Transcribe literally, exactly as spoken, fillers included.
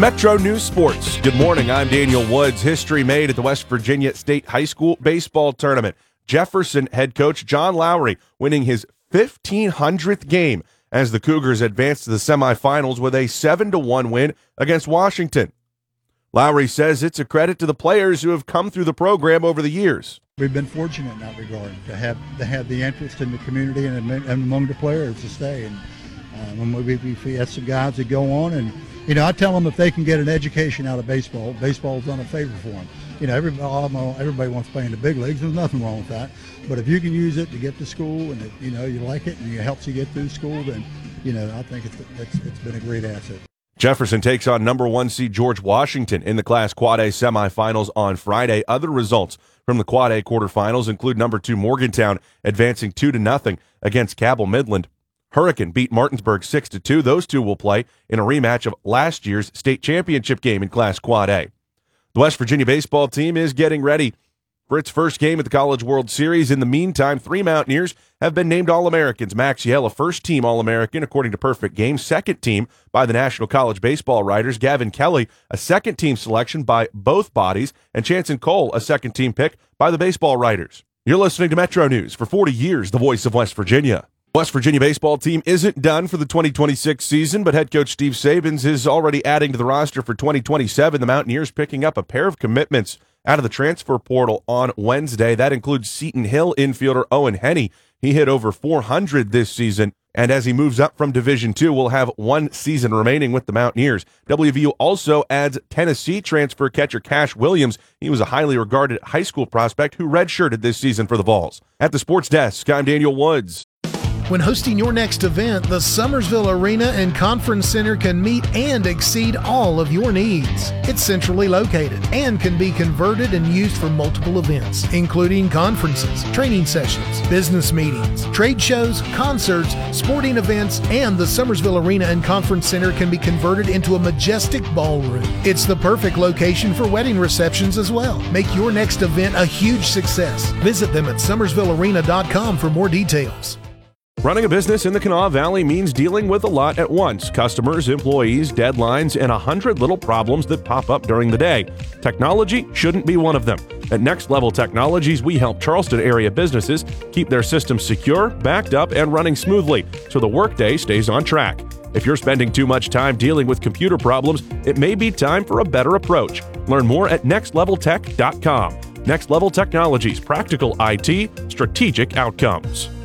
Metro News Sports. Good morning. I'm Daniel Woods. History made at the West Virginia State High School Baseball Tournament. Jefferson head coach John Lowry winning his fifteen hundredth game as the Cougars advanced to the semifinals with a seven to one win against Washington. Lowry says it's a credit to the players who have come through the program over the years. We've been fortunate in that regard to have to have the interest in the community and, and among the players to stay. And uh, when we, we, we have some guys that go on, and you know, I tell them if they can get an education out of baseball, baseball's done a favor for them. You know, everybody, everybody wants to play in the big leagues. There's nothing wrong with that. But if you can use it to get to school and it, you know you like it and it helps you get through school, then you know I think it's it's, it's been a great asset. Jefferson takes on number one seed George Washington in the Class Quad A semifinals on Friday. Other results from the Quad A quarterfinals include number two Morgantown advancing two to nothing against Cabell Midland. Hurricane beat Martinsburg six to two. Those two will play in a rematch of last year's state championship game in Class Quad A. The West Virginia baseball team is getting ready for its first game at the College World Series. In the meantime, three Mountaineers have been named All-Americans. Max Yell, a first-team All-American, according to Perfect Game. Second team by the National College Baseball Writers. Gavin Kelly, a second-team selection by both bodies. And Chanson Cole, a second-team pick by the Baseball Writers. You're listening to Metro News. For forty years, the voice of West Virginia. West Virginia baseball team isn't done for the twenty twenty-six season, but head coach Steve Sabins is already adding to the roster for twenty twenty-seven. The Mountaineers picking up a pair of commitments out of the transfer portal on Wednesday. That includes Seton Hill infielder Owen Henney. He hit over four hundred this season, and as he moves up from Division two, will have one season remaining with the Mountaineers. W V U also adds Tennessee transfer catcher Cash Williams. He was a highly regarded high school prospect who redshirted this season for the Vols. At the Sports Desk, I'm Daniel Woods. When hosting your next event, the Summersville Arena and Conference Center can meet and exceed all of your needs. It's centrally located and can be converted and used for multiple events, including conferences, training sessions, business meetings, trade shows, concerts, sporting events, and the Summersville Arena and Conference Center can be converted into a majestic ballroom. It's the perfect location for wedding receptions as well. Make your next event a huge success. Visit them at summersville arena dot com for more details. Running a business in the Kanawha Valley means dealing with a lot at once. Customers, employees, deadlines, and a hundred little problems that pop up during the day. Technology shouldn't be one of them. At Next Level Technologies, we help Charleston area businesses keep their systems secure, backed up, and running smoothly so the workday stays on track. If you're spending too much time dealing with computer problems, it may be time for a better approach. Learn more at next level tech dot com. Next Level Technologies, practical I T, strategic outcomes.